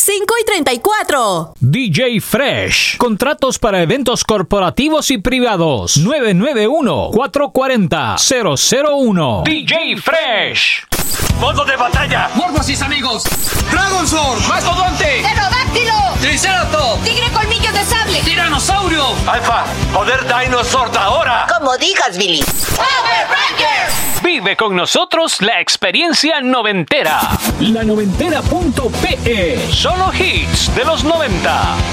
35 y 34. DJ Fresh. Contratos para eventos corporativos y privados. 991-440-001. DJ Fresh. ¡Modo de batalla! ¡Morphosis, amigos! ¡Dragon Sword! ¡Mastodonte! ¡Pterodáctilo! ¡Triceratops! ¡Tigre colmillos de sable! ¡Tiranosaurio! ¡Alfa! ¡Poder Dinosaur ahora! Como digas, Billy. ¡Power Rangers! Vive con nosotros la experiencia noventera. La noventera.pe. Solo hits de los 90.